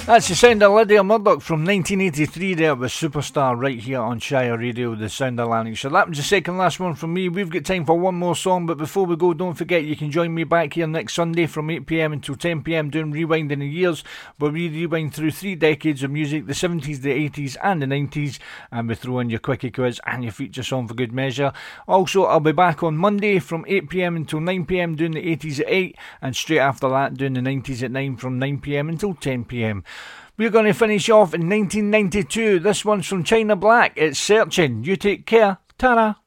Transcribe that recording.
That's the sound of Lydia Murdoch from 1983 there with Superstar right here on Shire Radio, the sound of Lanark. So that was the second last one from me. We've got time for one more song, but before we go, don't forget you can join me back here next Sunday from 8pm until 10pm doing Rewinding the Years, where we rewind through 3 decades of music, the 70s, the 80s and the 90s, and we throw in your quickie quiz and your feature song for good measure. Also, I'll be back on Monday from 8pm until 9pm doing the 80s at 8, and straight after that doing the 90s at 9 from 9pm until 10pm. We're going to finish off in 1992. This one's from China Black. It's Searching. You take care. Ta-ra.